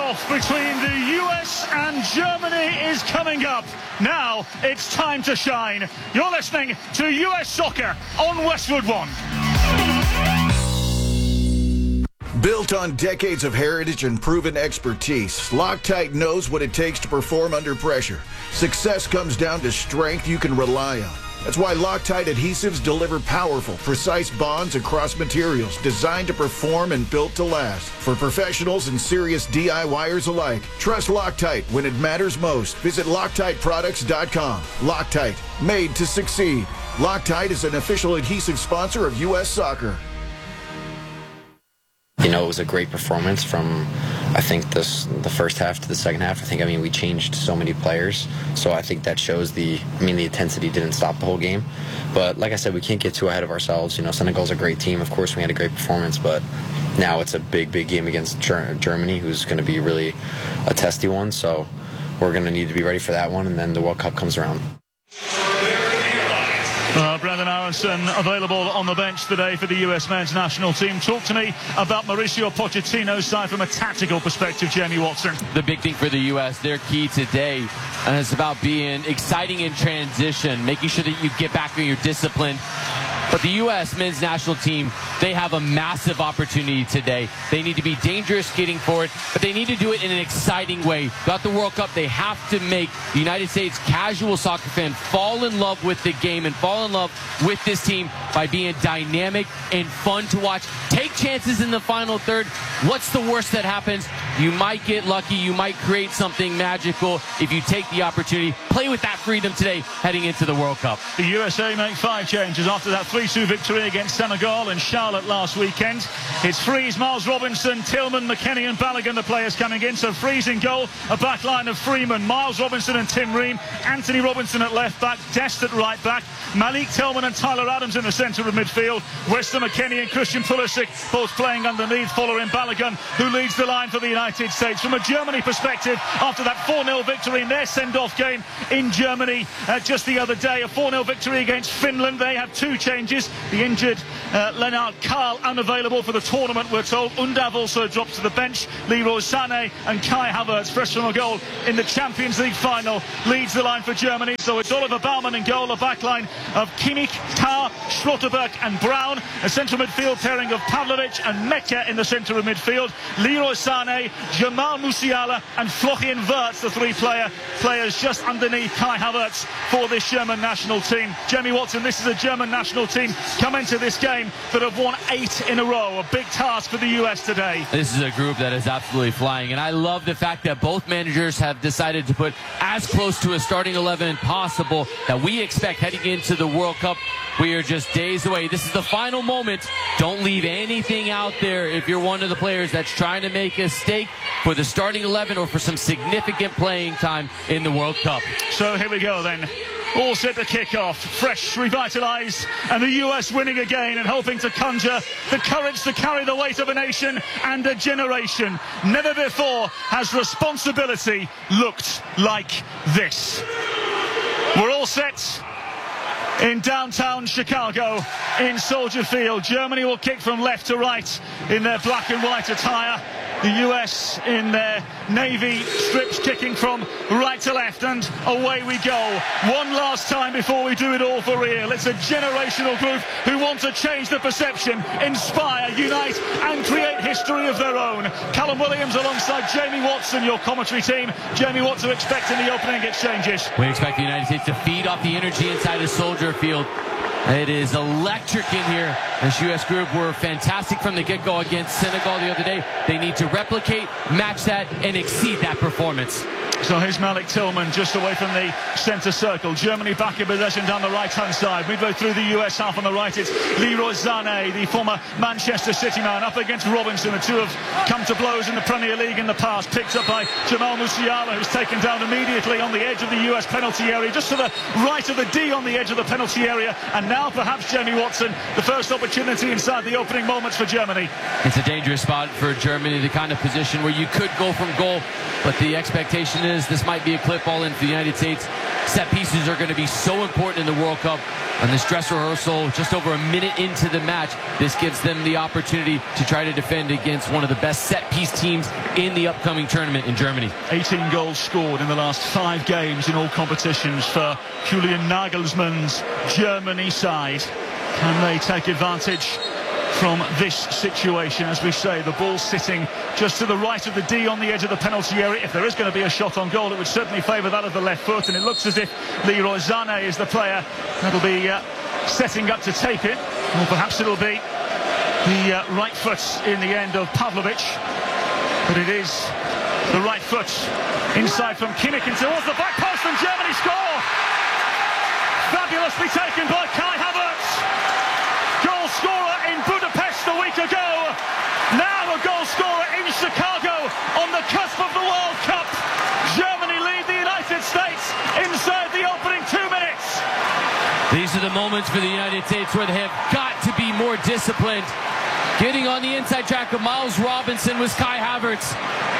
face-off between the US and Germany is coming up. Now it's time to shine. You're listening to US Soccer on Westwood One. Built on decades of heritage and proven expertise, Loctite knows what it takes to perform under pressure. Success comes down to strength you can rely on. That's why Loctite adhesives deliver powerful, precise bonds across materials designed to perform and built to last. For professionals and serious DIYers alike, trust Loctite when it matters most. Visit LoctiteProducts.com. Loctite, made to succeed. Loctite is an official adhesive sponsor of U.S. Soccer. You know, it was a great performance from, I think, the first half to the second half. We changed so many players. So I think that shows the intensity didn't stop the whole game. But like I said, we can't get too ahead of ourselves. You know, Senegal's a great team. Of course, we had a great performance, but now it's a big, big game against Germany, who's going to be really a testy one. So we're going to need to be ready for that one, and then the World Cup comes around. Brandon Aronson available on the bench today for the US men's national team. Talk to me about Mauricio Pochettino's side from a tactical perspective, Jamie Watson. The big thing for the US, their key today is about being exciting in transition, making sure that you get back on your discipline. But the U.S. men's national team, they have a massive opportunity today. They need to be dangerous getting forward, but they need to do it in an exciting way. Throughout the World Cup, they have to make the United States casual soccer fan fall in love with the game and fall in love with this team by being dynamic and fun to watch. Take chances in the final third. What's the worst that happens? You might get lucky. You might create something magical if you take the opportunity. Play with that freedom today heading into the World Cup. The USA make 5 changes after that 3-2 victory against Senegal and Charlotte last weekend. It's Freeze, Miles Robinson, Tillman, McKennie and Balogun, the players coming in. So Freeze in goal, a back line of Freeman, Miles Robinson and Tim Ream, Anthony Robinson at left back, Dest at right back, Malik Tillman and Tyler Adams in the centre of midfield, Weston McKennie and Christian Pulisic both playing underneath, following Balogun, who leads the line for the United States. From a Germany perspective, after that 4-0 victory in their send-off game in Germany just the other day, a 4-0 victory against Finland, they have 2 changes. The injured Lennart Karl unavailable for the tournament, we're told. Undav also drops to the bench. Leroy Sané and Kai Havertz, fresh from a goal in the Champions League final, leads the line for Germany. So it's Oliver Baumann in goal, a back line of Kimmich, Tah, Schlotterbeck and Brown, a central midfield pairing of Pavlovic and Mecca in the centre of midfield, Leroy Sané, Jamal Musiala and Florian Wirtz, the 3 players just underneath Kai Havertz for this German national team. Jamie Watson, this is a German national team come into this game that have won 8 in a row. A big task for the US today. This is a group that is absolutely flying, and I love the fact that both managers have decided to put as close to a starting 11 possible that we expect heading into the World Cup. We are just days away. This is the final moment. Don't leave anything out there if you're one of the players that's trying to make a stake for the starting 11 or for some significant playing time in the World Cup. So here we go then. All set to kick off, fresh, revitalised, and the US winning again and hoping to conjure the courage to carry the weight of a nation and a generation. Never before has responsibility looked like this. We're all set in downtown Chicago in Soldier Field. Germany will kick from left to right in their black and white attire. The US in their navy strips kicking from right to left, and away we go. One last time before we do it all for real. It's a generational group who want to change the perception, inspire, unite and create history of their own. Callum Williams alongside Jamie Watson, your commentary team. Jamie, what to expect in the opening exchanges? We expect the United States to feed off the energy inside of Soldier Field. It is electric in here. This U.S. group were fantastic from the get-go against Senegal the other day. They need to replicate, match that, and exceed that performance. So here's Malik Tillman just away from the centre circle. Germany back in possession down the right-hand side. Midway through the US half on the right, it's Leroy Sané, the former Manchester City man, up against Robinson. The two have come to blows in the Premier League in the past. Picked up by Jamal Musiala, who's taken down immediately on the edge of the US penalty area, just to the right of the D on the edge of the penalty area. And now perhaps Jamie Watson, the first opportunity inside the opening moments for Germany. It's a dangerous spot for Germany, the kind of position where you could go from goal, but the expectation is this might be a clip ball in for the United States. Set pieces are going to be so important in the World Cup. on this dress rehearsal just over a minute into the match. This gives them the opportunity to try to defend against one of the best set-piece teams in the upcoming tournament in Germany. 18 goals scored in the last 5 games in all competitions for Julian Nagelsmann's Germany side. Can they take advantage from this situation? As we say, the ball sitting just to the right of the D on the edge of the penalty area. If there is going to be a shot on goal, it would certainly favour that of the left foot, and it looks as if Leroy Sané is the player that'll be setting up to take it, or perhaps it'll be the right foot in the end of Pavlovic, but it is the right foot inside from Kimmich and towards the back post, and Germany score! Fabulously taken by Kai Havertz, goal scorer in Budapest a week ago, now a goal scorer in Chicago on the cusp of the World Cup. Germany lead the United States inside the opening 2 minutes. These are the moments for the United States where they have got to be more disciplined. Getting on the inside track of Miles Robinson was Kai Havertz.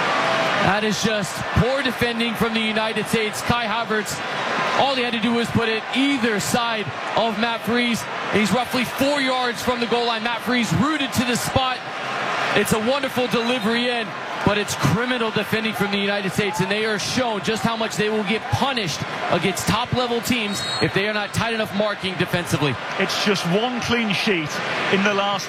That is just poor defending from the United States. Kai Havertz, all he had to do was put it either side of Matt Freese. He's roughly 4 yards from the goal line. Matt Freese rooted to the spot. It's a wonderful delivery in, but it's criminal defending from the United States, and they are shown just how much they will get punished against top-level teams if they are not tight enough marking defensively. It's just 1 clean sheet in the last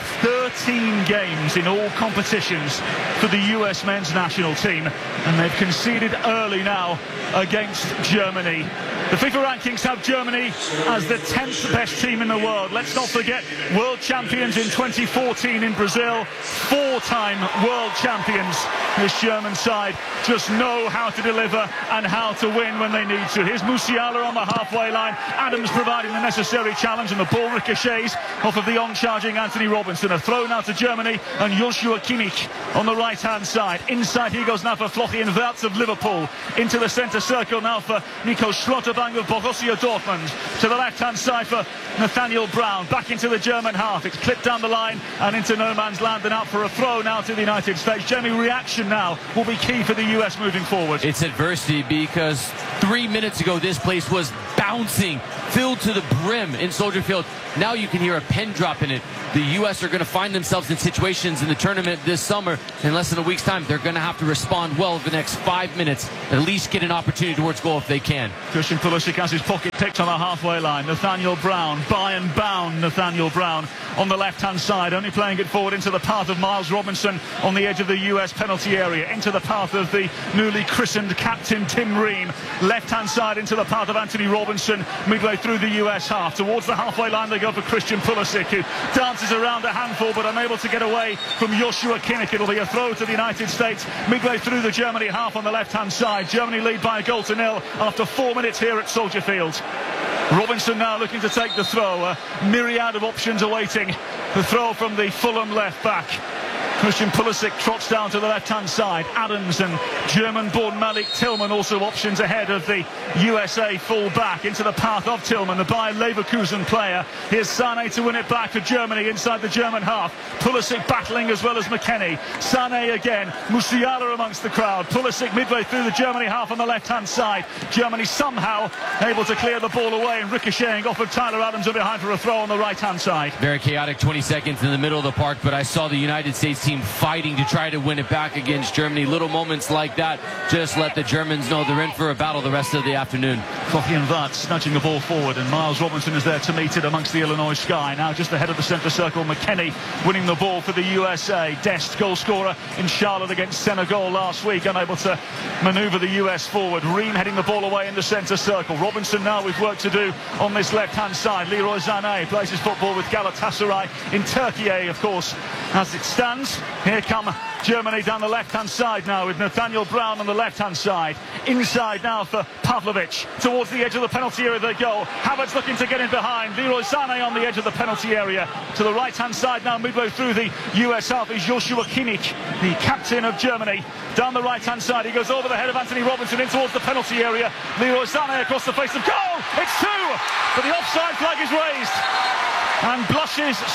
13 games in all competitions for the US men's national team, and they've conceded early now against Germany. The FIFA rankings have Germany as the 10th best team in the world. Let's not forget, world champions in 2014 in Brazil, 4-time world champions. This German side just know how to deliver and how to win when they need to. Here's Musiala on the halfway line. Adams providing the necessary challenge, and the ball ricochets off of the on-charging Anthony Robinson. A throw now to Germany, and Joshua Kimmich on the right-hand side. Inside he goes now for Florian Wirtz of Liverpool. Into the centre circle now for Nico Schlotterbeck of Borussia Dortmund. To the left-hand side for Nathaniel Brown. Back into the German half. It's clipped down the line and into no man's land, and out for a throw now to the United States. Jeremy, reaction now will be key for the US moving forward. It's adversity, because 3 minutes ago this place was bouncing, filled to the brim in Soldier Field. Now you can hear a pin drop in it. The US are going to find themselves in situations in the tournament this summer. In less than a week's time, they're going to have to respond well over the next 5 minutes, at least get an opportunity towards goal if they can. Christian Pulisic has his pocket picked on the halfway line. Nathaniel Brown, by and bound Nathaniel Brown on the left-hand side, only playing it forward into the path of Miles Robinson on the edge of the US penalty area, into the path of the newly christened captain Tim Ream. Left-hand side into the path of Anthony Robinson, midway through the US half. Towards the halfway line they go for Christian Pulisic, who dances around a handful but unable to get away from Joshua Kimmich. It'll be a throw to the United States midway through the Germany half on the left-hand side. Germany lead by a goal to nil after 4 minutes here at Soldier Field. Robinson now looking to take the throw. A myriad of options awaiting the throw from the Fulham left back. Christian Pulisic trots down to the left-hand side. Adams and German-born Malik Tillman also options ahead of the USA full-back. Into the path of Tillman, the Bayer Leverkusen player. Here's Sané to win it back for Germany inside the German half. Pulisic battling as well as McKennie. Sané again. Musiala amongst the crowd. Pulisic midway through the Germany half on the left-hand side. Germany somehow able to clear the ball away and ricocheting off of Tyler Adams and behind for a throw on the right-hand side. Very chaotic 20 seconds in the middle of the park, but I saw the United States team fighting to try to win it back against Germany. Little moments like that just let the Germans know they're in for a battle the rest of the afternoon. Florian Wirtz nudging the ball forward, and Miles Robinson is there to meet it amongst the Illinois sky. Now just ahead of the centre circle, McKennie winning the ball for the USA. Dest, goal scorer in Charlotte against Senegal last week, unable to manoeuvre the US forward. Ream heading the ball away in the centre circle. Robinson now with work to do on this left-hand side. Leroy Sané plays his football with Galatasaray in Turkey, of course, as it stands. Here come Germany down the left-hand side now with Nathaniel Brown on the left-hand side. Inside now for Pavlovic. Towards the edge of the penalty area they go. Havertz looking to get in behind. Leroy Sané on the edge of the penalty area. To the right-hand side now, midway through the US half, is Joshua Kimmich, the captain of Germany. Down the right-hand side, he goes over the head of Anthony Robinson in towards the penalty area. Leroy Sané across the face of goal. It's 2, but the offside flag is raised. And blushes spared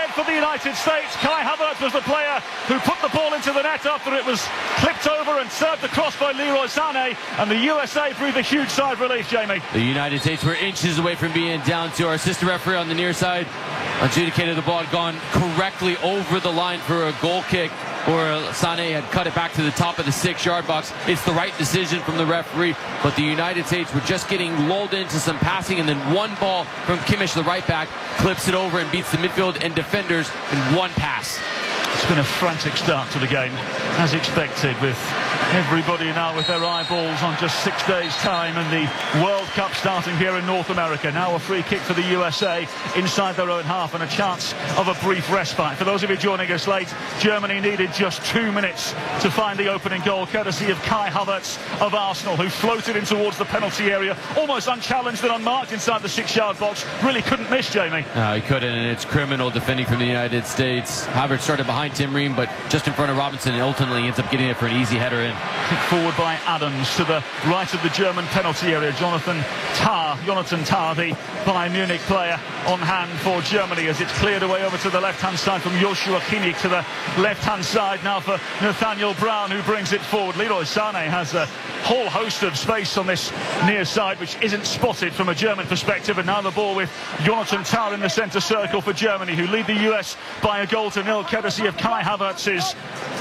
led for the United States. Kai Havertz was the player who put the ball into the net after it was clipped over and served across by Leroy Sané, and the USA breathed a huge sigh of relief, Jamie. The United States were inches away from being down to our assistant referee on the near side. Adjudicated the ball had gone correctly over the line for a goal kick, or Sané had cut it back to the top of the 6-yard box. It's the right decision from the referee, but the United States were just getting lulled into some passing, and then one ball from Kimmich, the right back, clips it over and beats the midfield and defenders in one pass. It's been a frantic start to the game, as expected, with everybody now with their eyeballs on just 6 days' time, and the World Cup starting here in North America. Now a free kick for the USA inside their own half and a chance of a brief respite. For those of you joining us late, Germany needed just 2 minutes to find the opening goal, courtesy of Kai Havertz of Arsenal, who floated in towards the penalty area, almost unchallenged and unmarked inside the 6-yard box. Really couldn't miss, Jamie. No, he couldn't, and it's criminal defending from the United States. Havertz started behind Tim Ream, but just in front of Robinson, and ultimately ends up getting it for an easy header in. Kick forward by Adams to the right of the German penalty area. Jonathan Tah, the Bayern Munich player, on hand for Germany as it's cleared away over to the left-hand side from Joshua Kimmich to the left-hand side now for Nathaniel Brown, who brings it forward. Leroy Sané has a whole host of space on this near side, which isn't spotted from a German perspective, and now the ball with Jonathan Tah in the centre circle for Germany, who lead the US by 1-0, courtesy of Kai Havertz's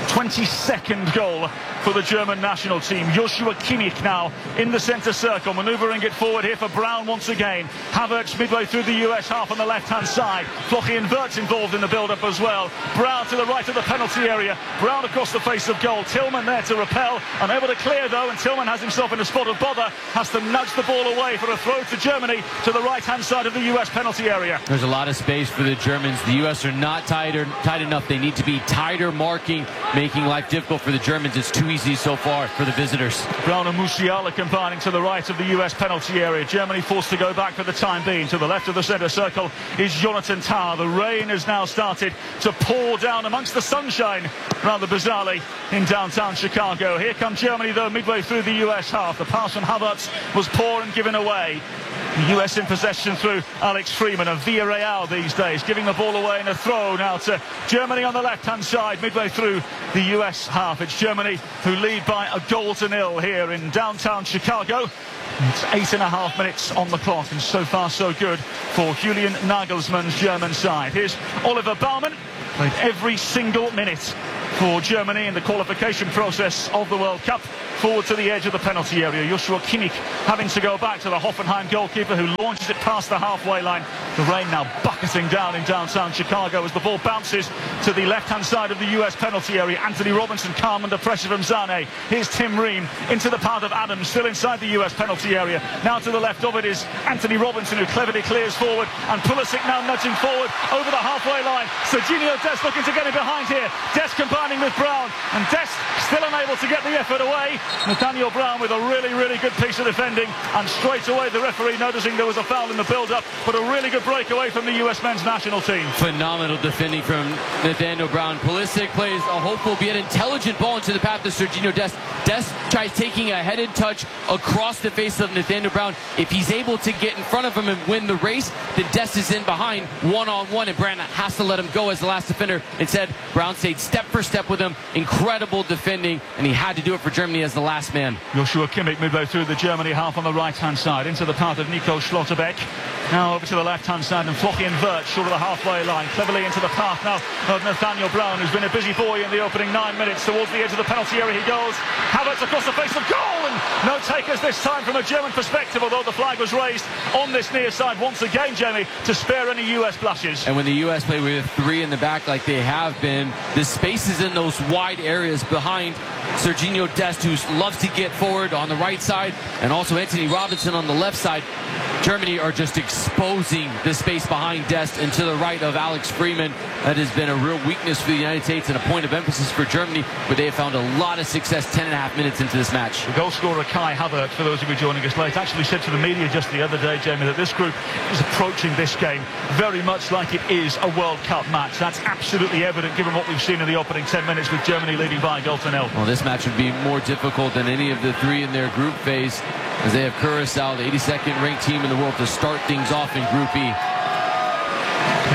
22nd goal for the German national team. Joshua Kimmich now in the centre circle, manoeuvring it forward here for Brown once again. Havertz midway through the US half on the left-hand side. Florian Wirtz involved in the build-up as well. Brown to the right of the penalty area. Brown across the face of goal. Tillman there to repel, unable to clear though, and Tillman has himself in a spot of bother, has to nudge the ball away for a throw to Germany to the right-hand side of the US penalty area. There's a lot of space for the Germans. The US are not tight enough. They need to be tighter marking, making life difficult for the Germans. It's too easy so far for the visitors. Brown and Musiala combining to the right of the US penalty area. Germany forced to go back for the time being. To the left of the centre circle is Jonathan Tah. The rain has now started to pour down amongst the sunshine, rather bizarrely, in downtown Chicago. Here come Germany though midway through the US half. The pass from Havertz was poor and given away. The US in possession through Alex Freeman of Villarreal these days, giving the ball away in a throw now to Germany on the left-hand side midway through the US half. It's Germany who lead by 1-0 here in downtown Chicago. It's 8.5 minutes on the clock, and so far so good for Julian Nagelsmann's German side. Here's Oliver Baumann, played every single minute for Germany in the qualification process of the World Cup. Forward to the edge of the penalty area. Joshua Kimmich having to go back to the Hoffenheim goalkeeper, who launches it past the halfway line. The rain now bucketing down in downtown Chicago as the ball bounces to the left-hand side of the US penalty area. Anthony Robinson calm under pressure from Sané. Here's Tim Ream into the path of Adams, still inside the US penalty area. Now to the left of it is Anthony Robinson, who cleverly clears forward, and Pulisic now nudging forward over the halfway line. Serginho Dest looking to get it behind here. Dest combining with Brown, and Dest still unable to get the effort away. Nathaniel Brown with a really good piece of defending, and straight away the referee noticing there was a foul in the build-up, but a really good breakaway from the US men's national team. Phenomenal defending from Nathaniel Brown. Pulisic plays a hopeful yet intelligent ball into the path of Serginho Dest. Dest tries taking a headed touch across the face of Nathaniel Brown. If he's able to get in front of him and win the race, then Dest is in behind one-on-one, and Brown has to let him go as the last defender. Instead, Brown stayed step for step with him. Incredible defending, and he had to do it for Germany as the last man. Joshua Kimmich midway through the Germany half on the right-hand side into the path of Nico Schlotterbeck. Now over to the left-hand side, and Florian Wirtz short of the halfway line, cleverly into the path now of Nathaniel Brown, who's been a busy boy in the opening 9 minutes. Towards the edge of the penalty area he goes. Havertz across the face of goal, and no takers this time from a German perspective, although the flag was raised on this near side once again, Jamie, to spare any US blushes. And when the US play with 3 in the back like they have been, the spaces in those wide areas behind Serginho Dest, who loves to get forward on the right side, and also Anthony Robinson on the left side. Germany are just exposing the space behind Dest and to the right of Alex Freeman. That has been a real weakness for the United States and a point of emphasis for Germany, but they have found a lot of success 10.5 minutes into this match. The goal scorer Kai Havertz, for those of you joining us late, actually said to the media just the other day, Jamie, that this group is approaching this game very much like it is a World Cup match. That's absolutely evident given what we've seen in the opening 10 minutes with Germany leading by 1-0. Well, this match would be more difficult than any of the 3 in their group phase, as they have Curaçao, the 82nd ranked team in the world, to start things off in Group E.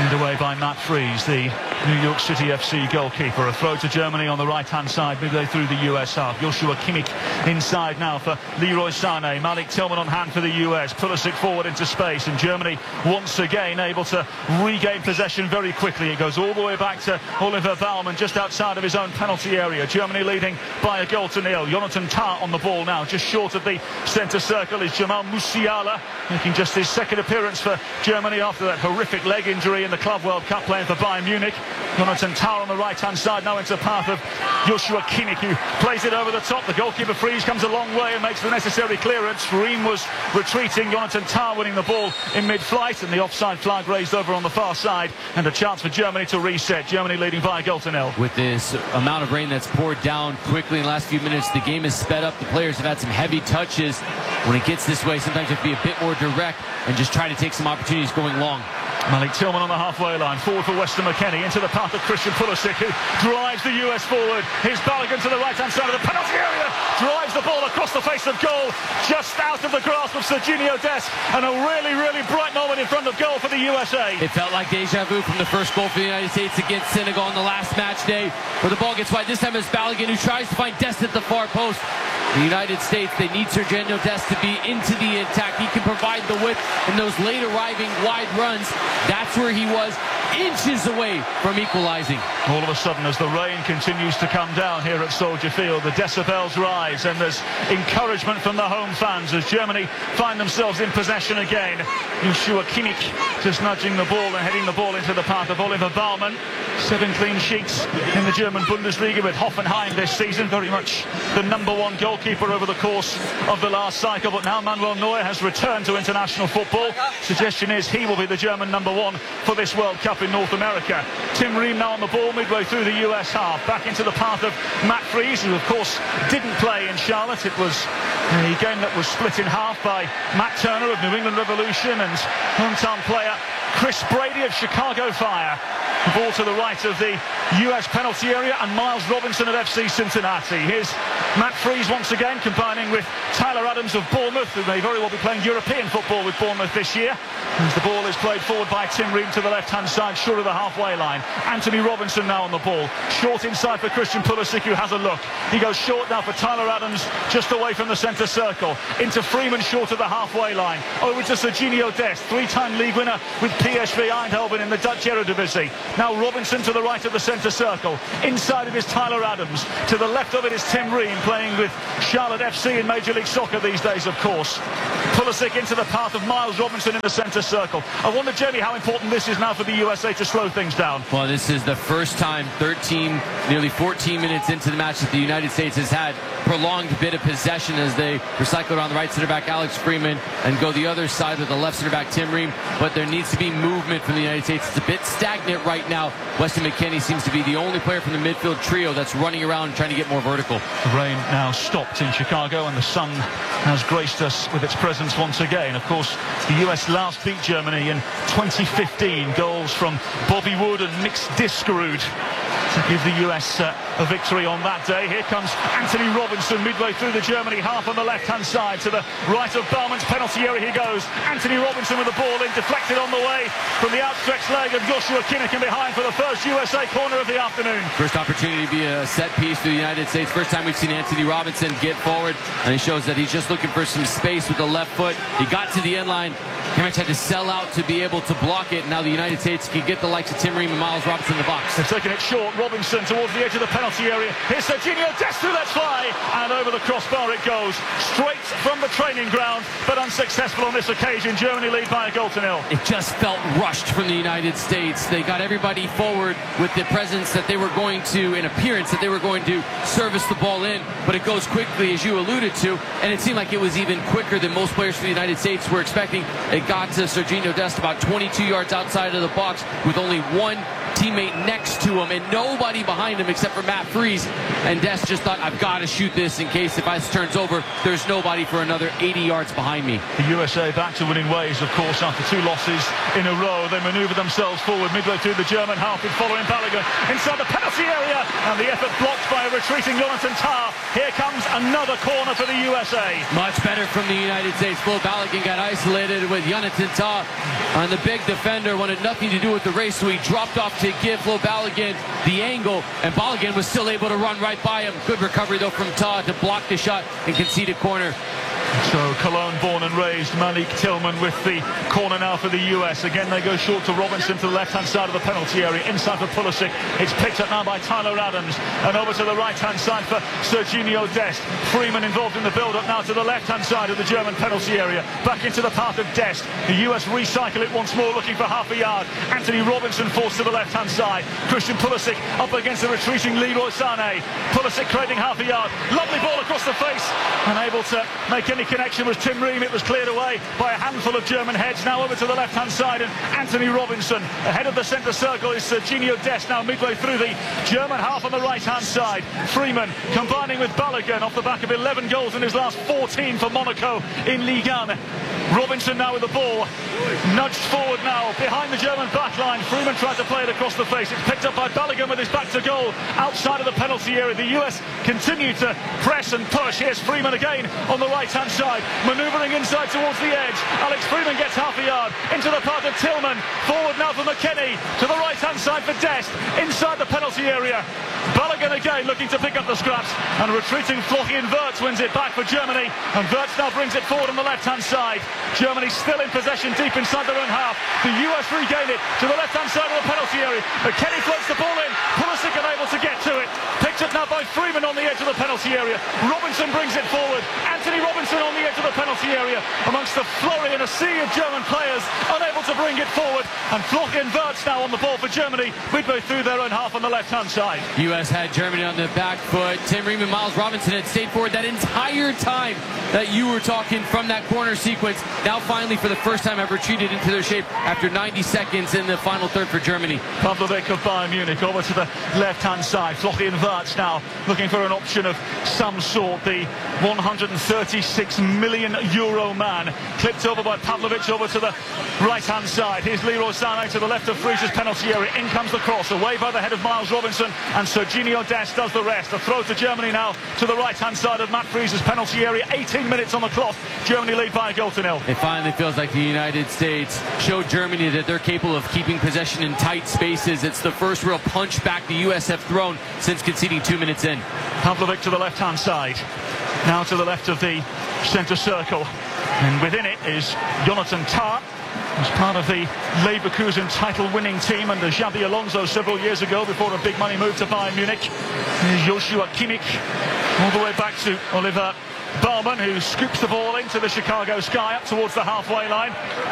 Away by Matt Freese, the New York City FC goalkeeper. A throw to Germany on the right-hand side midway through the US half. Joshua Kimmich inside now for Leroy Sané. Malik Tillman on hand for the US. Pulisic forward into space, and Germany once again able to regain possession very quickly. It goes all the way back to Oliver Baumann just outside of his own penalty area. Germany leading by a goal to nil. Jonathan Tah on the ball now, just short of the centre circle is Jamal Musiala, making just his second appearance for Germany after that horrific leg injury in the Club World Cup playing for Bayern Munich. Jonathan Tah on the right-hand side now into the path of Joshua Kimmich, who plays it over the top. The goalkeeper Freeze comes a long way and makes the necessary clearance. Ream was retreating. Jonathan Tah winning the ball in mid-flight, and the offside flag raised over on the far side, and a chance for Germany to reset. Germany leading by a goal to nil. With this amount of rain that's poured down quickly in the last few minutes, the game is sped up. The players have had some heavy touches. When it gets this way, sometimes you have to be a bit more direct and just try to take some opportunities going long. Malik Tillman on the halfway line, forward for Weston McKennie, into the path of Christian Pulisic, who drives the US forward. Here's Balogun to the right-hand side of the penalty area, drives the ball across the face of goal, just out of the grasp of Serginho Dest, and a really, really bright moment in front of goal for the USA. It felt like deja vu from the first goal for the United States against Senegal on the last match day, where the ball gets wide. This time it's Balogun who tries to find Dest at the far post. The United States, they need Serginho Dest to be into the attack. He can provide the width in those late arriving wide runs. That's where he was, inches away from equalizing. All of a sudden, as the rain continues to come down here at Soldier Field, the decibels rise, and there's encouragement from the home fans as Germany find themselves in possession again. Joshua Kimmich just nudging the ball and heading the ball into the path of Oliver Baumann. 7 clean sheets in the German Bundesliga, with Hoffenheim this season very much the #1 goalkeeper over the course of the last cycle. But now Manuel Neuer has returned to international football. Suggestion is he will be the German #1 for this World Cup in North America. Tim Ream now on the ball midway through the US half, back into the path of Matt Freese, who of course didn't play in Charlotte. It was a game that was split in half by Matt Turner of New England Revolution and hometown player Chris Brady of Chicago Fire. The ball to the right of the US penalty area, and Miles Robinson of FC Cincinnati. Here's Matt Freese once again combining with Tyler Adams of Bournemouth, who may very well be playing European football with Bournemouth this year. As the ball is played forward by Tim Ream to the left-hand side, short of the halfway line. Anthony Robinson now on the ball. Short inside for Christian Pulisic, who has a look. He goes short now for Tyler Adams, just away from the centre circle. Into Freeman, short of the halfway line. Over to Serginho Dest, 3-time league winner with PSV Eindhoven in the Dutch Eredivisie. Now Robinson to the right of the centre circle. Inside of it is Tyler Adams. To the left of it is Tim Ream, playing with Charlotte FC in Major League Soccer these days, of course. Pulisic into the path of Miles Robinson in the centre circle. I wonder, Jamie, how important this is now for the USA to slow things down. Well, this is the first time nearly 14 minutes into the match that the United States has had prolonged bit of possession as they recycle around the right center back Alex Freeman and go the other side with the left center back Tim Ream. But there needs to be movement from the United States. It's a bit stagnant right now. Weston McKennie seems to be the only player from the midfield trio that's running around trying to get more vertical. The rain now stopped in Chicago, and the sun has graced us with its presence once again. Of course, the US last beat Germany in 2015. Goals from Bobby Wood and Mix Diskerud to give the US a victory on that day. Here comes Anthony Robinson midway through the Germany half on the left-hand side. To the right of Bauman's penalty area he goes. Anthony Robinson with the ball in, deflected on the way from the outstretched leg of Joshua Kimmich, and behind for the first USA corner of the afternoon. First opportunity to be a set piece for the United States. First time we've seen Anthony Robinson get forward, and he shows that he's just looking for some space with the left foot. He got to the end line. Kimmich had to sell out to be able to block it. Now the United States can get the likes of Tim Ream and Miles Robinson in the box. They've taken it short. Robinson towards the edge of the penalty area. Here's Serginho Dest who lets fly, and over the crossbar it goes. Straight from the training ground, but unsuccessful on this occasion. Germany lead by a goal to nil. It just felt rushed from the United States. They got everybody forward with the presence that they were going to, an appearance that they were going to service the ball in, but it goes quickly, as you alluded to, and it seemed like it was even quicker than most players for the United States were expecting. It got to Serginho Dest about 22 yards outside of the box with only one teammate next to him and nobody behind him except for Matt Freese. And Dest just thought, I've got to shoot this in case if this turns over, there's nobody for another 80 yards behind me. The USA back to winning ways, of course, after 2 losses in a row. They manoeuvre themselves forward midway through the German half with following Balogun inside the penalty area, and the effort blocked by a retreating Jonathan Tah. Here comes another corner for the USA. Much better from the United States. Flo Balogun got isolated with Jonathan Tah on the big defender, wanted nothing to do with the race, so he dropped off to give Flo Balogun the angle, and Balogun was still able to run right by him. Good recovery though from Tah to block the shot and concede a corner. So Cologne born and raised Malik Tillman with the corner now for the US. Again they go short to Robinson to the left hand side of the penalty area, inside for Pulisic. It's picked up now by Tyler Adams, and over to the right hand side for Serginho Dest. Freeman involved in the build up now to the left hand side of the German penalty area, back into the path of Dest. The US recycle it once more, looking for half a yard. Anthony Robinson forced to the left hand side. Christian Pulisic up against the retreating Leroy Sané. Pulisic creating half a yard, lovely ball across the face, unable to make any connection was Tim Ream. It was cleared away by a handful of German heads. Now over to the left hand side, and Anthony Robinson ahead of the centre circle is Serginho Dest, now midway through the German half on the right hand side. Freeman combining with Balogun off the back of 11 goals in his last 14 for Monaco in Ligue 1. Robinson now with the ball, nudged forward now behind the German back line. Freeman tried to play it across the face. It's picked up by Balogun with his back to goal outside of the penalty area. The US continue to press and push. Here's Freeman again on the right hand side, manoeuvring inside towards the edge. Alex Freeman gets half a yard into the path of Tillman. Forward now for McKennie to the right hand side for Dest inside the penalty area. Balogun again looking to pick up the scraps, and retreating Florian Wirtz wins it back for Germany, and Wirtz now brings it forward on the left hand side. Germany still in possession deep inside their own half. The US regain it to the left hand side of the penalty area. McKennie floats the ball in, Pulisic unable to get to it, picked up now by Freeman on the edge of the penalty area. Robinson brings it forward, Anthony Robinson on the edge of the penalty area amongst the flurry and a sea of German players unable to bring it forward, and Florian Wirtz now on the ball for Germany midway through their own half on the left hand side. US had Germany on the back foot. Tim Ream and Miles Robinson had stayed forward that entire time that you were talking from that corner sequence. Now finally for the first time ever retreated into their shape after 90 seconds in the final third for Germany. Pavlovic of Bayern Munich over to the left hand side. Florian Wirtz now looking for an option of some sort. The 136 million euro man clipped over by Pavlovic over to the right hand side. Here's Leroy Sané to the left of Friese's penalty area. In comes the cross, away by the head of Miles Robinson, and Serginho Dest does the rest. A throw to Germany now to the right hand side of Matt Friese's penalty area. 18 minutes on the clock. Germany lead by a goal to nil. It finally feels like the United States showed Germany that they're capable of keeping possession in tight spaces. It's the first real punch back the US have thrown since conceding 2 minutes in. Pavlovic to the left hand side, now to the left of the centre circle, and within it is Jonathan Tah, as part of the Leverkusen title-winning team under Xabi Alonso several years ago before a big money move to Bayern Munich. Here's Joshua Kimmich all the way back to Oliver Baumann, who scoops the ball into the Chicago sky up towards the halfway line.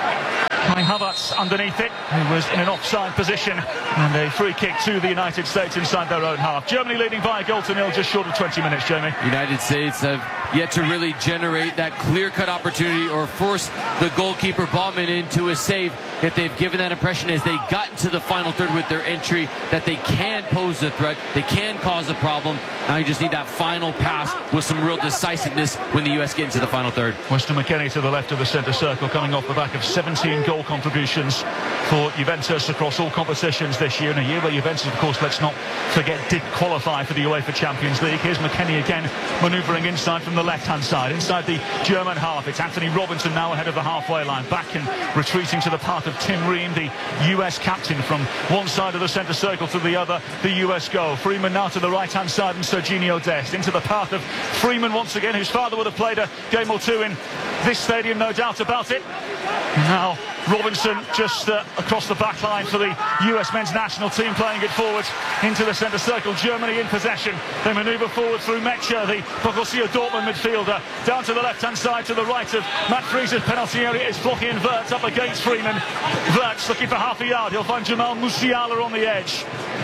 Kai Havertz underneath it, who was in an offside position, and a free kick to the United States inside their own half. Germany leading by a goal to nil, just short of 20 minutes, Jamie. United States have yet to really generate that clear-cut opportunity or force the goalkeeper Baumann into a save. If they've given that impression as they got into the final third with their entry that they can pose a threat, they can cause a problem. Now you just need that final pass with some real decisiveness when the US get into the final third. Weston McKennie to the left of the centre circle, coming off the back of 17 goal contributions for Juventus across all competitions this year, in a year where Juventus, of course, let's not forget, did qualify for the UEFA Champions League. Here's McKennie again, manoeuvring inside from the left-hand side, inside the German half. It's Anthony Robinson now ahead of the halfway line, back and retreating to the path of Tim Ream, the US captain, from one side of the centre circle to the other, the US goal. Freeman now to the right-hand side, and Serginho Dest into the path of Freeman once again, whose father would have played a game or two in this stadium, no doubt about it. Now Robinson just across the back line for the US men's national team, playing it forward into the centre circle. Germany in possession. They manoeuvre forward through Metzger, the Borussia Dortmund midfielder, down to the left-hand side to the right of Matt Friese's penalty area is Florian Wirtz up against Freeman. Wirtz looking for half a yard. He'll find Jamal Musiala on the edge.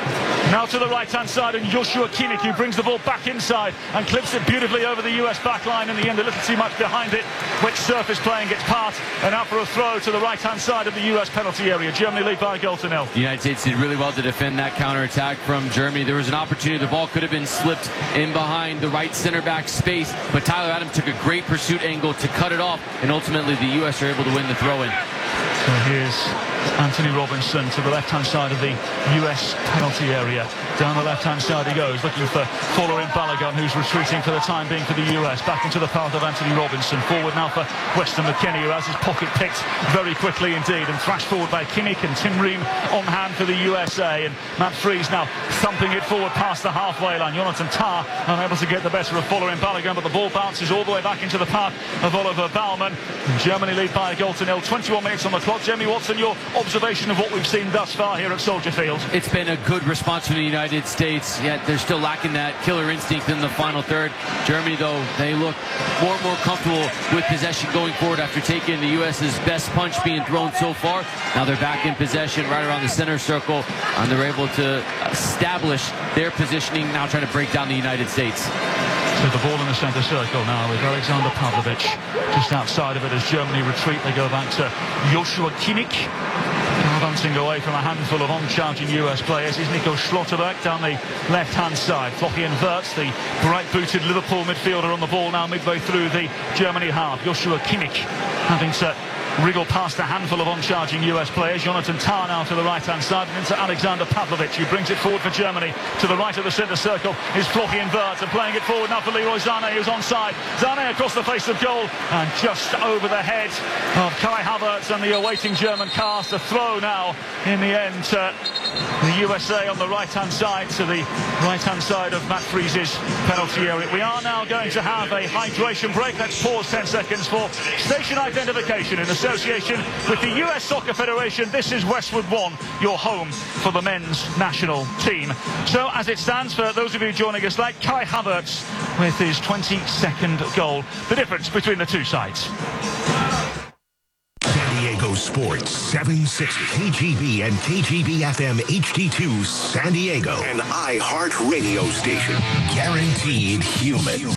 Now to the right-hand side, and Joshua Kimmich, who brings the ball back inside and clips it beautifully over the US back line. In the end, a little too much behind it, which surface playing gets part, and out for a throw to the right-hand side of the US penalty area. Germany lead by a goal to nil. The United States did really well to defend that counter-attack from Germany. There was an opportunity. The ball could have been slipped in behind the right center-back space, but Tyler Adams took a great pursuit angle to cut it off, and ultimately the U.S. are able to win the throw-in. So here's Anthony Robinson to the left-hand side of the US penalty area. Down the left-hand side he goes, looking for Folarin Balogun, who's retreating for the time being for the US. Back into the path of Anthony Robinson. Forward now for Weston McKennie, who has his pocket picked very quickly indeed. And thrashed forward by Kimmich, and Tim Ream on hand for the USA. And Matt Fries now thumping it forward past the halfway line. Jonathan Tah unable to get the better of Folarin Balogun, but the ball bounces all the way back into the path of Oliver Baumann. And Germany lead by a goal to nil. 21 minutes on the clock. Jamie Watson, your observation of what we've seen thus far here at Soldier Field? It's been a good response from the United States, yet they're still lacking that killer instinct in the final third. Germany, though, they look more and more comfortable with possession going forward after taking the U.S.'s best punch being thrown so far. Now they're back in possession right around the center circle, and they're able to establish their positioning, now trying to break down the United States. So the ball in the centre circle now with Alexander Pavlovich just outside of it as Germany retreat. They go back to Joshua Kimmich. Bouncing away from a handful of on-charging US players is Nico Schlotterbeck down the left-hand side. Florian Wirtz, the bright-booted Liverpool midfielder, on the ball now midway through the Germany half. Joshua Kimmich having to wriggle past a handful of on-charging US players. Jonathan Tah now to the right-hand side and into Alexander Pavlovich, who brings it forward for Germany. To the right of the centre circle is Florian Wirtz, and playing it forward now for Leroy Sané, who's onside. Sané across the face of goal and just over the head of Kai Havertz and the awaiting German cast. A throw now in the end to the USA on the right-hand side, to the right-hand side of Matt Fries's penalty area. We are now going to have a hydration break. Let's pause 10 seconds for station identification in association with the US Soccer Federation. This is Westwood One, your home for the men's national team. So as it stands, for those of you joining us late, Kai Havertz with his 22nd goal. The difference between the two sides. San Diego Sports 760 KGB and KGB FM HD2 San Diego, an iHeart radio station, guaranteed human.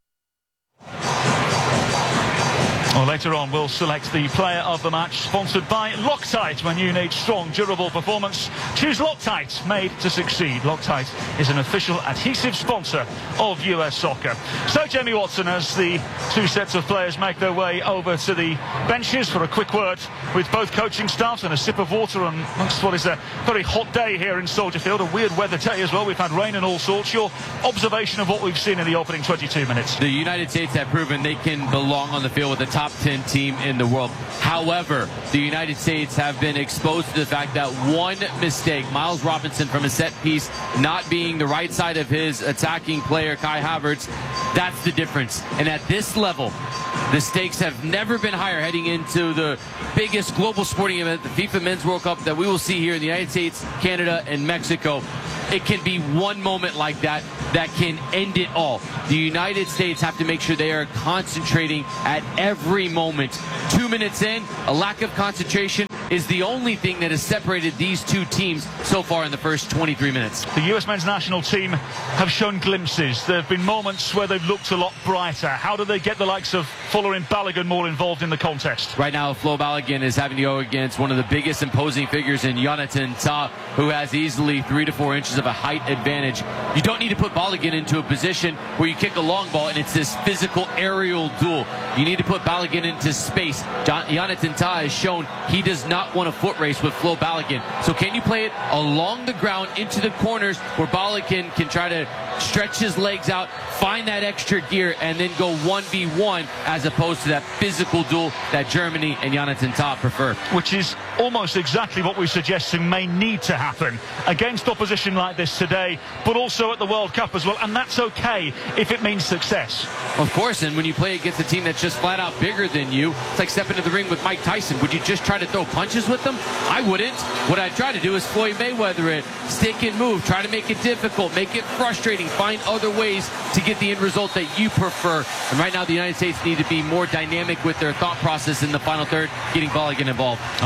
Well, later on, we'll select the player of the match, sponsored by Loctite. When you need strong, durable performance, choose Loctite, made to succeed. Loctite is an official adhesive sponsor of US Soccer. So, Jamie Watson, as the two sets of players make their way over to the benches for a quick word with both coaching staffs and a sip of water on what is a very hot day here in Soldier Field, a weird weather day as well. We've had rain and all sorts. Your observation of what we've seen in the opening 22 minutes? The United States have proven they can belong on the field with the top 10 team in the world. However, the United States have been exposed to the fact that one mistake, Miles Robinson from a set piece not being the right side of his attacking player, Kai Havertz, that's the difference. And at this level, the stakes have never been higher heading into the biggest global sporting event, the FIFA Men's World Cup, that we will see here in the United States, Canada, and Mexico. It can be one moment like that that can end it all. The United States have to make sure they are concentrating at every moment. 2 minutes in, a lack of concentration is the only thing that has separated these two teams so far in the first 23 minutes. The US men's national team have shown glimpses. There have been moments where they've looked a lot brighter. How do they get the likes of Folarin Balogun more involved in the contest? Right now, Flo Balogun is having to go against one of the biggest imposing figures in Jonathan Tah, who has easily 3 to 4 inches of a height advantage. You don't need to put Balogun into a position where you kick a long ball and it's this physical aerial duel. You need to put Balogun into space. Jonathan Tah has shown he does not want a foot race with Flo Balogun. So can you play it along the ground into the corners where Balogun can try to stretch his legs out, find that extra gear, and then go 1v1 as opposed to that physical duel that Germany and Jonathan Tah prefer. Which is almost exactly what we're suggesting may need to happen against opposition like this today, but also at the World Cup as well, and that's okay if it means success. Of course, and when you play against a team that's just flat out bigger than you, it's like stepping into the ring with Mike Tyson. Would you just try to throw punches with them? I wouldn't. What I'd try to do is Floyd Mayweather it, stick and move, try to make it difficult, make it frustrating, find other ways to get the end result that you prefer. And right now the United States need to be more dynamic with their thought process in the final third, getting Balogun involved. I paid a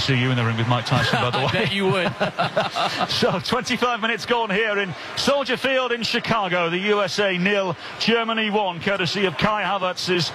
see you in the ring with Mike Tyson, by the way. I bet you would. So 25 minutes gone here in Soldier Field in Chicago. The USA 0, Germany 1, courtesy of Kai Havertz's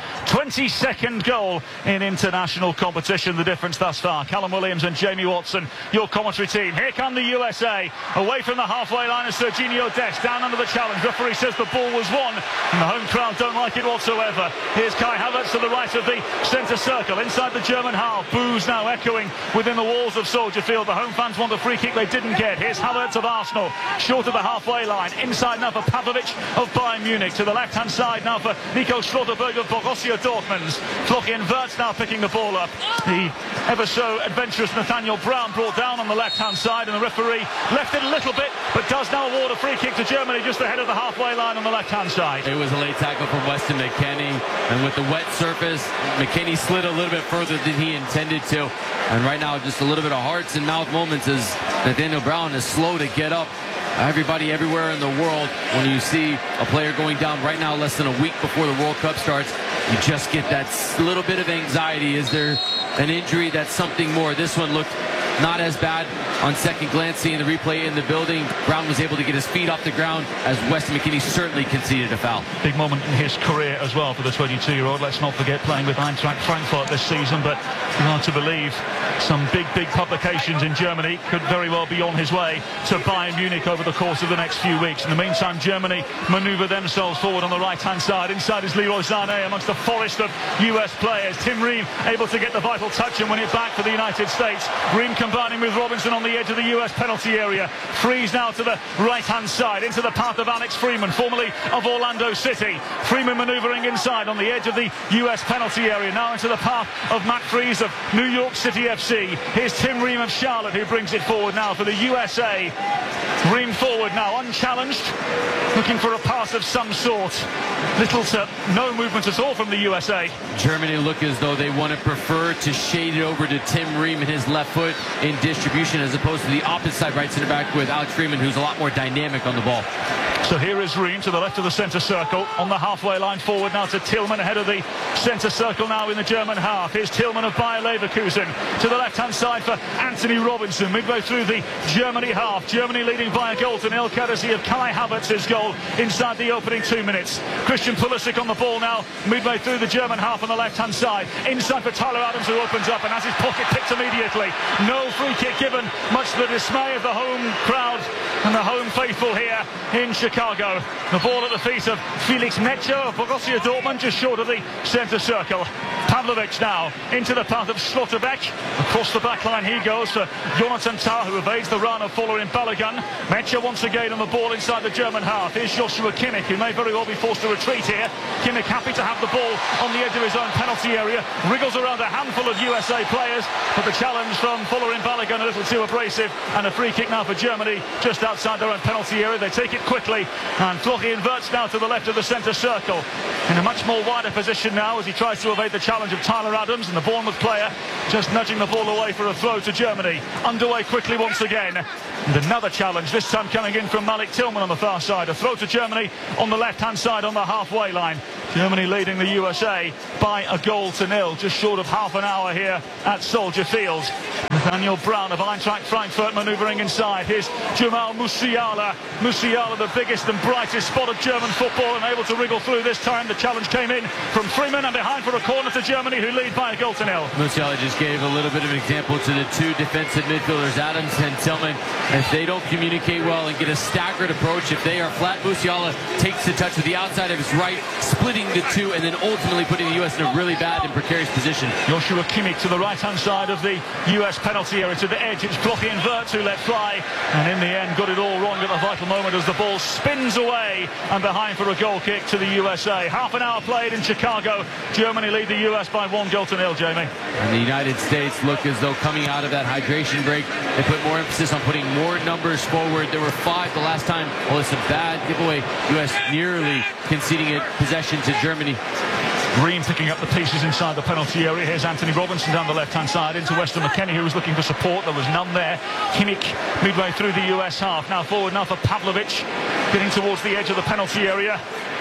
22nd goal in international competition. The difference thus far. Callum Williams and Jamie Watson, your commentary team. Here come the USA, away from the halfway line of Serginho Dest, down under the challenge. Referee says the ball was won, and the home crowd don't like it whatsoever. Here's Kai Havertz to the right of the centre circle, inside the German half. Boos now echoing within the walls of Soldier Field. The home fans want a free kick they didn't get. Here's Havertz of Arsenal, short of the halfway line. Inside now for Pavlovic of Bayern Munich. To the left-hand side now for Nico Schlotterberg of Borussia Dortmund. Florian Wirtz now picking the ball up. The ever so adventurous Nathaniel Brown brought down on the left-hand side, and the referee left it a little bit, but does now award a free kick to Germany just ahead of the halfway line on the left-hand side. It was a late tackle from Weston McKennie, and with the wet surface, McKennie slid a little bit further than he intended to. And right now, just a little bit of hearts and mouth moments as Nathaniel Brown is slow to get up. Everybody everywhere in the world, when you see a player going down right now less than a week before the World Cup starts, you just get that little bit of anxiety. Is there an injury? That's something more. This one looked not as bad on second glance, seeing the replay in the building. Brown was able to get his feet off the ground as Weston McKennie certainly conceded a foul. Big moment in his career as well for the 22-year-old. Let's not forget playing with Eintracht Frankfurt this season, but hard to believe some big publications in Germany could very well be on his way to Bayern Munich over the course of the next few weeks. In the meantime, Germany manoeuvre themselves forward on the right-hand side. Inside is Leroy Sané amongst a forest of US players. Tim Ream able to get the vital touch and win it back for the United States. Ream combining with Robinson on the edge of the US penalty area. Freeze now to the right-hand side into the path of Alex Freeman, formerly of Orlando City. Freeman manoeuvring inside on the edge of the US penalty area. Now into the path of Matt Freeze of New York City FC. Here's Tim Ream of Charlotte, who brings it forward now for the USA. Ream forward now, unchallenged, looking for a pass of some sort. Little to no movement at all from the USA. Germany look as though they want to prefer to shade it over to Tim Ream and his left foot in distribution, as opposed to the opposite side right center back with Alex Freeman, who's a lot more dynamic on the ball. So here is Ream to the left of the centre circle, on the halfway line forward now to Tillman, ahead of the centre circle now in the German half. Here's Tillman of Bayer Leverkusen to the left-hand side for Anthony Robinson, midway through the Germany half. Germany leading by a goal to nil, courtesy of Kai Havertz's goal inside the opening 2 minutes. Christian Pulisic on the ball now, midway through the German half on the left-hand side. Inside for Tyler Adams, who opens up and has his pocket picked immediately. No free kick given, much to the dismay of the home crowd and the home faithful here in Chicago. The ball at the feet of Felix Metscher of Borussia Dortmund, just short of the centre circle. Pavlovic now into the path of Schlotterbeck. Across the back line he goes for Jonathan Tah, who evades the run of Fuller in Balogun. Metscher once again on the ball inside the German half. Here's Joshua Kimmich, who may very well be forced to retreat here. Kimmich happy to have the ball on the edge of his own penalty area. Wriggles around a handful of USA players, but the challenge from Fuller in Balogun a little too abrasive, and a free kick now for Germany just outside their own penalty area. They take it quickly, and Florian Wirtz now to the left of the centre circle in a much more wider position now as he tries to evade the challenge of Tyler Adams, and the Bournemouth player just nudging the ball away for a throw to Germany. Underway quickly once again, and another challenge, this time coming in from Malik Tillman on the far side. A throw to Germany on the left-hand side on the halfway line. Germany leading the USA by a goal to nil, just short of half an hour here at Soldier Field. Nathaniel Brown of Eintracht Frankfurt manoeuvring inside. Here's Jamal Musiala. Musiala, the biggest and brightest spot of German football, and able to wriggle through this time. The challenge came in from Freeman, and behind for a corner to Germany, who lead by a goal to nil. Musiala just gave a little bit of an example to the two defensive midfielders, Adams and Tillman. If they don't communicate well and get a staggered approach, if they are flat, Musiala takes the touch with the outside of his right, splitting the two, and then ultimately putting the U.S. in a really bad and precarious position. Joshua Kimmich to the right-hand side of the U.S. penalty area, to the edge. It's Florian Wirtz who let fly, and in the end got it all wrong at the vital moment as the ball spins away, and behind for a goal kick to the USA. Half an hour played in Chicago. Germany lead the U.S. by 1 goal to nil, Jamie. And the United States look as though coming out of that hydration break, they put more emphasis on putting more numbers forward. There were 5 the last time. Well, it's a bad giveaway. U.S. nearly conceding it possession to Germany. Green picking up the pieces inside the penalty area. Here's Anthony Robinson down the left-hand side into Weston McKennie, who was looking for support. There was none there. Kimmich midway through the US half. Now forward now for Pavlovic, getting towards the edge of the penalty area.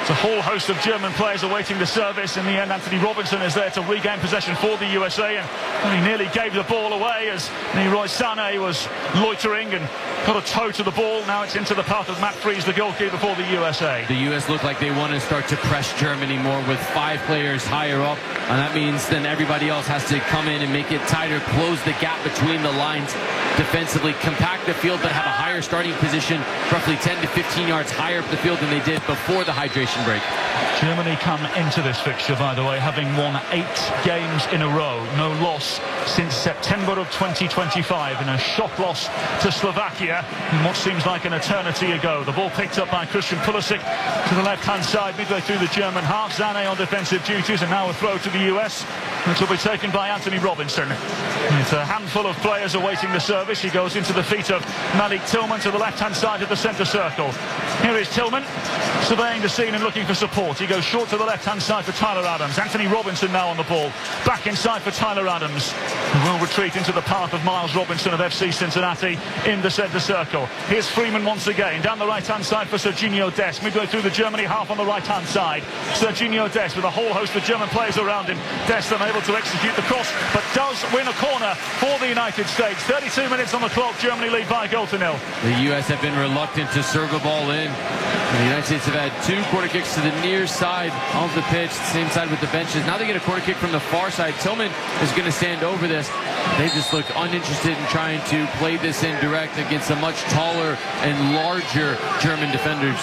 It's a whole host of German players awaiting the service. In the end, Anthony Robinson is there to regain possession for the USA, and he nearly gave the ball away as Leroy Sané was loitering and got a toe to the ball. Now it's into the path of Matt Freese, the goalkeeper for the USA. The U.S. look like they want to start to press Germany more with 5 players higher up, and that means then everybody else has to come in and make it tighter, close the gap between the lines defensively, compact the field, but have a higher starting position, roughly 10 to 15 yards higher up the field than they did before the hydration break. Germany come into this fixture, by the way, having won 8 games in a row, no loss since September of 2025, in a shock loss to Slovakia in what seems like an eternity ago. The ball picked up by Christian Pulisic to the left-hand side, midway through the German half. Sané on defensive duties, and now a throw to the US, which will be taken by Anthony Robinson. With a handful of players awaiting the service, he goes into the feet of Malik Tillman to the left-hand side of the centre circle. Here is Tillman, surveying the scene and looking for support. He goes short to the left-hand side for Tyler Adams. Anthony Robinson now on the ball. Back inside for Tyler Adams, who will retreat into the path of Miles Robinson of FC Cincinnati in the centre circle. Here's Freeman once again. Down the right-hand side for Serginho Dest. Midway through the Germany half on the right-hand side. Serginho Dest with a whole host of German players around him. Dest unable to execute the cross, but does win a corner for the United States. 32 minutes on the clock. Germany lead by a goal to nil. The U.S. have been reluctant to serve the ball in. The United States have had 2 corner kicks to the near side of the pitch, same side with the benches. Now they get a corner kick from the far side. Tillman is going to stand over this. They just look uninterested in trying to play this in direct against a much taller and larger German defenders.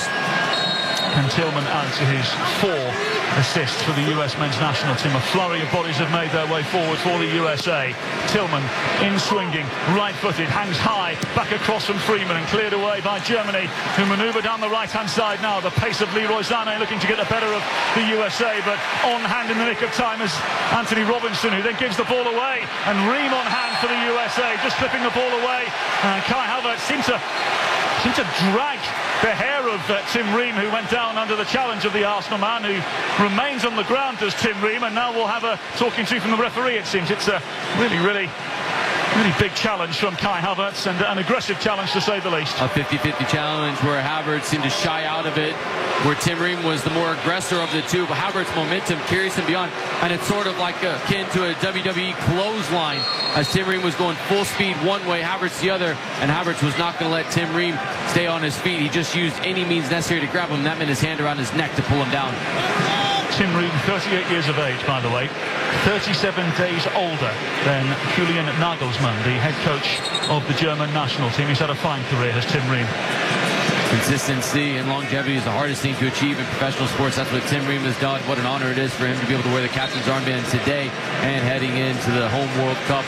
And Tillman adds to his 4 assists for the US men's national team. A flurry of bodies have made their way forward for the USA. Tillman in swinging, right-footed, hangs high, back across from Freeman and cleared away by Germany, who manoeuvre down the right-hand side now. The pace of Leroy Sané looking to get the better of the USA, but on hand in the nick of time is Anthony Robinson, who then gives the ball away, and Ream on hand for the USA, just clipping the ball away. Kai Havertz seemed to drag the hair of Tim Ream, who went down under the challenge of the Arsenal man, who remains on the ground as Tim Ream, and now we'll have a talking to from the referee. It seems it's a really big challenge from Kai Havertz, and an aggressive challenge to say the least. A 50-50 challenge where Havertz seemed to shy out of it, where Tim Ream was the more aggressor of the two, but Havertz's momentum carries him beyond, and it's sort of like akin to a WWE clothesline, as Tim Ream was going full speed one way, Havertz the other, and Havertz was not going to let Tim Ream stay on his feet. He just used any means necessary to grab him. That meant his hand around his neck to pull him down. Tim Ream, 38 years of age, by the way, 37 days older than Julian Nagelsmann, the head coach of the German national team. He's had a fine career, has Tim Ream. Consistency and longevity is the hardest thing to achieve in professional sports. That's what Tim Ream has done. What an honor it is for him to be able to wear the captain's armband today and heading into the home World Cup.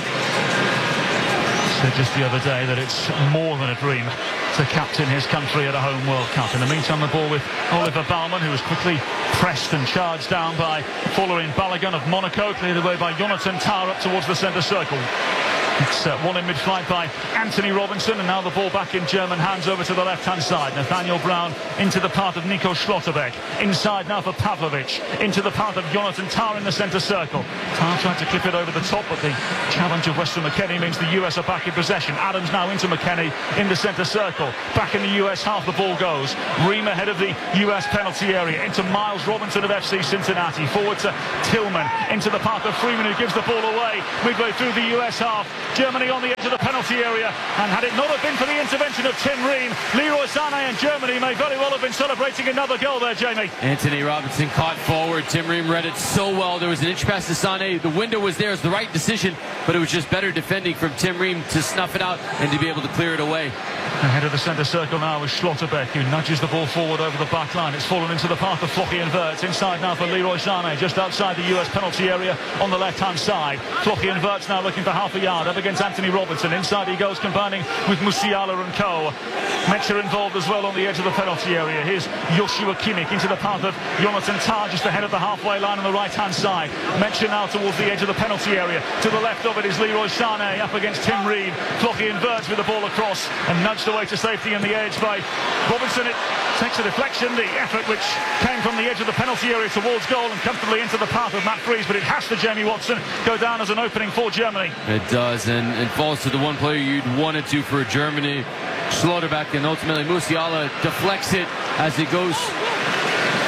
Said just the other day that it's more than a dream to captain his country at a home World Cup. In the meantime, the ball with Oliver Baumann, who was quickly pressed and charged down by Folarin Balogun of Monaco, cleared away by Jonathan Tah up towards the centre circle. It's one in mid-flight by Anthony Robinson, and now the ball back in German hands over to the left-hand side. Nathaniel Brown into the path of Nico Schlotterbeck. Inside now for Pavlovic. Into the path of Jonathan Tah in the centre circle. Tah tried to clip it over the top, but the challenge of Weston McKennie means the US are back in possession. Adams now into McKennie in the centre circle. Back in the US half, the ball goes. Ream ahead of the US penalty area. Into Miles Robinson of FC Cincinnati. Forward to Tillman. Into the path of Freeman, who gives the ball away midway through the US half. Germany on the edge of the penalty area, and had it not have been for the intervention of Tim Ream, Leroy Sané and Germany may very well have been celebrating another goal there, Jamie. Anthony Robinson caught forward. Tim Ream read it so well. There was an inch pass to Sané. The window was there. It was the right decision, but it was just better defending from Tim Ream to snuff it out and to be able to clear it away. Ahead of the centre circle now is Schlotterbeck, who nudges the ball forward over the back line. It's fallen into the path of Flockian Wirtz. Inside now for Leroy Sané, just outside the US penalty area on the left-hand side. Flockian Wirtz now looking for half a yard up against Anthony Robinson. Inside he goes, combining with Musiala and Co. Metscher involved as well on the edge of the penalty area. Here's Joshua Kimmich into the path of Jonathan Tah, just ahead of the halfway line on the right-hand side. Metscher now towards the edge of the penalty area. To the left of it is Leroy Sané up against Tim Ream. Flockian Wirtz with the ball across and nudged away to safety on the edge by Robinson. It takes a deflection, the effort which came from the edge of the penalty area towards goal and comfortably into the path of Matt Freese, but it has to, Jamie Watson, go down as an opening for Germany. It does, and it falls to the one player you'd want it to for Germany, Schlotterbeck, and ultimately Musiala deflects it as it goes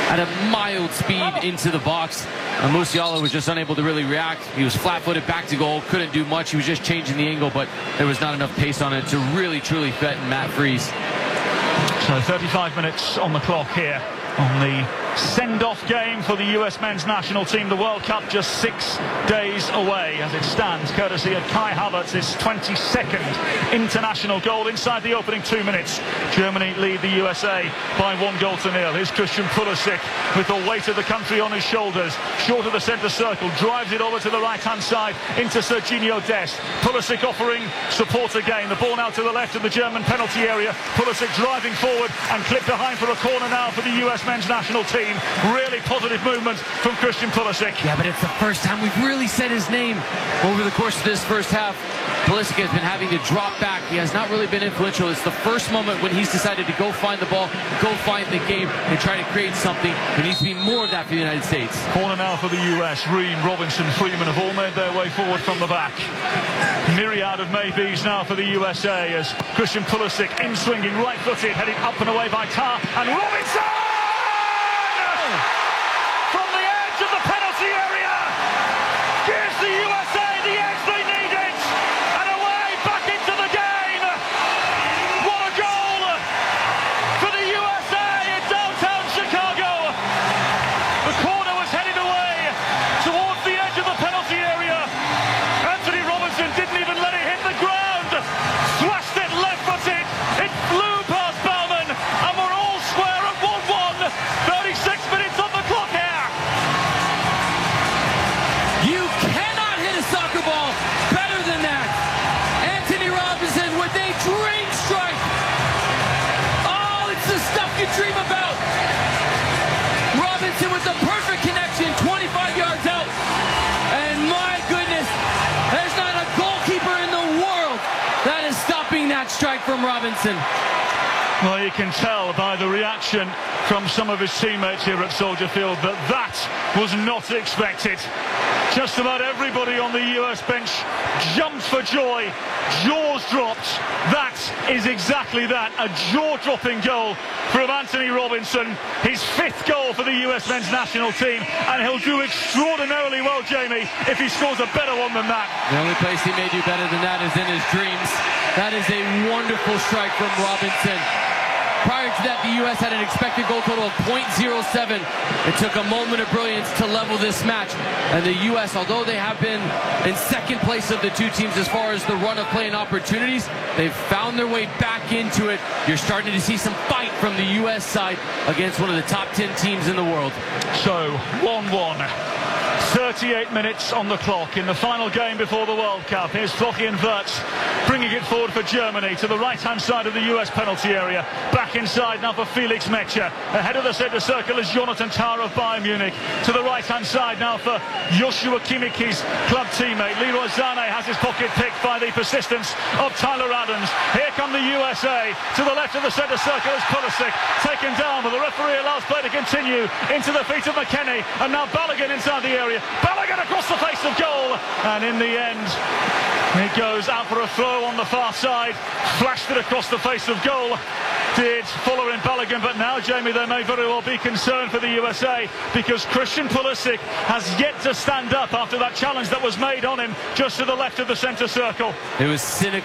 at a mild speed into the box. And Musiala was just unable to really react. He was flat-footed back to goal, couldn't do much. He was just changing the angle, but there was not enough pace on it to really, truly threaten Matt Freese. So 35 minutes on the clock here on the send-off game for the US men's national team. The World Cup just 6 days away as it stands, courtesy of Kai Havertz, his 22nd international goal inside the opening 2 minutes. Germany lead the USA by 1-0. Here's Christian Pulisic with the weight of the country on his shoulders, short of the centre circle, drives it over to the right-hand side into Serginho Dest. Pulisic offering support again. The ball now to the left of the German penalty area. Pulisic driving forward and clipped behind for a corner now for the US men's national team. Really positive movement from Christian Pulisic. Yeah, but it's the first time we've really said his name over the course of this first half. Pulisic has been having to drop back. He has not really been influential. It's the first moment when he's decided to go find the ball, go find the game, and try to create something. There needs to be more of that for the United States. Corner now for the US. Ream, Robinson, Freeman have all made their way forward from the back. Myriad of maybes now for the USA as Christian Pulisic in-swinging, right-footed, heading up and away by Tar, and Robinson! From the edge of the penalty area, gives the USA the edge they needed, and away back into the game. What a goal for the USA in downtown Chicago. The corner was headed away towards the edge of the penalty area. Anthony Robinson didn't even let it hit the ground. Slashed it left-footed. It flew past Baumann, and we're all square at 1-1. 36 minutes on the clock here. You cannot hit a soccer ball better than that. Anthony Robinson with a dream strike. Oh, it's the stuff you dream about. Robinson with the perfect connection, 25 yards out. And my goodness, there's not a goalkeeper in the world that is stopping that strike from Robinson. Well, you can tell by the reaction from some of his teammates here at Soldier Field that that was not expected. Just about everybody on the US bench jumped for joy, jaws dropped. That is exactly that, a jaw-dropping goal from Anthony Robinson, his 5th goal for the US men's national team, and he'll do extraordinarily well, Jamie, if he scores a better one than that. The only place he may do better than that is in his dreams. That is a wonderful strike from Robinson. Prior to that, the U.S. had an expected goal total of .07. It took a moment of brilliance to level this match. And the U.S., although they have been in second place of the two teams as far as the run of play and opportunities, they've found their way back into it. You're starting to see some fight from the U.S. side against one of the top 10 teams in the world. So, 1-1. 38 minutes on the clock in the final game before the World Cup. Here's Florian Wirtz bringing it forward for Germany to the right-hand side of the US penalty area. Back inside now for Felix Metscher. Ahead of the centre circle is Jonathan Tah of Bayern Munich. To the right-hand side now for Joshua Kimmich's club teammate. Leroy Sané has his pocket picked by the persistence of Tyler Adams. Here come the USA. To the left of the centre circle is Pulisic. Taken down, but the referee allows play to continue into the feet of McKennie. And now Balogun inside the area. Balogun across the face of goal, and in the end it goes out for a throw on the far side. Flashed it across the face of goal, did follow in Balogun, but now, Jamie, there may very well be concern for the USA because Christian Pulisic has yet to stand up after that challenge that was made on him just to the left of the centre circle. It was cynical.